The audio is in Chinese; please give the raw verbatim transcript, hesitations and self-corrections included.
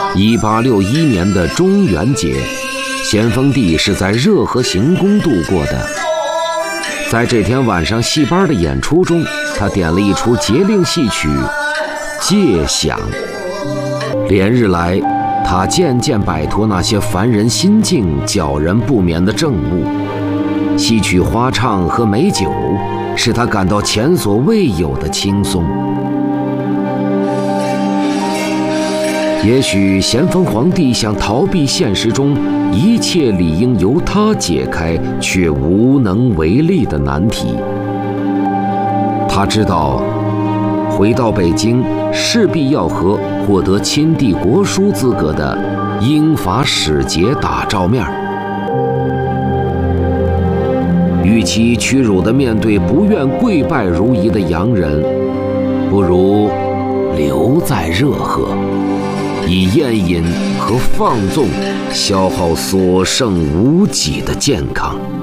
一八六一年的中元节，咸丰帝是在热河行宫度过的。在这天晚上戏班的演出中，他点了一出节令戏曲《借响》。连日来，他渐渐摆脱那些烦人心境、搅人不眠的政务。戏曲花唱和美酒，使他感到前所未有的轻松。也许咸丰皇帝想逃避现实中一切理应由他解开却无能为力的难题。他知道，回到北京势必要和获得亲帝国书资格的英法使节打照面儿。与其屈辱地面对不愿跪拜如仪的洋人，不如留在热河，以宴饮和放纵消耗所剩无几的健康。